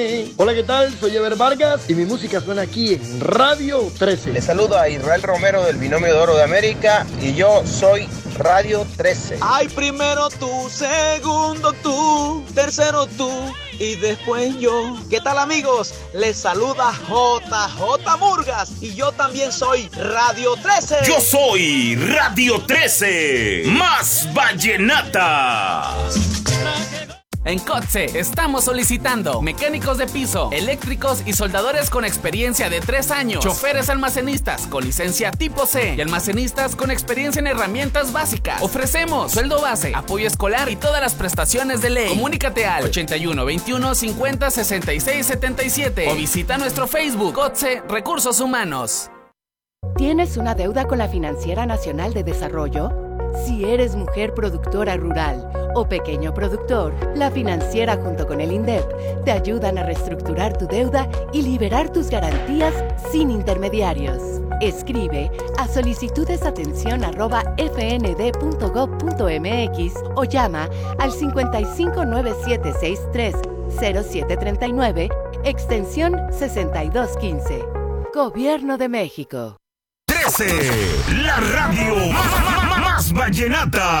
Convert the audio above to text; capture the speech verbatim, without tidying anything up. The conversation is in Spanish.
Hola, ¿qué tal? Soy Ever Vargas y mi música suena aquí en Radio trece. Les saludo a Israel Romero del Binomio de Oro de América y yo soy Radio trece. Ay, primero tú, segundo tú, tercero tú y después yo. ¿Qué tal, amigos? Les saluda J J Murgas y yo también soy Radio trece. Yo soy Radio trece, más vallenata. En Cotce estamos solicitando mecánicos de piso, eléctricos y soldadores con experiencia de tres años, choferes almacenistas con licencia tipo C y almacenistas con experiencia en herramientas básicas. Ofrecemos sueldo base, apoyo escolar y todas las prestaciones de ley. Comunícate al ochenta y uno, veintiuno, cincuenta, sesenta y seis, setenta y siete o visita nuestro Facebook Cotce Recursos Humanos. ¿Tienes una deuda con la Financiera Nacional de Desarrollo? Si eres mujer productora rural o pequeño productor, la Financiera junto con el INDEP te ayudan a reestructurar tu deuda y liberar tus garantías sin intermediarios. Escribe a solicitudesatención arroba f n d punto gov punto m x o llama al cincuenta y cinco, nueve siete seis tres, cero siete tres nueve, extensión sesenta y dos quince. Gobierno de México. trece, la radio más, más vallenata.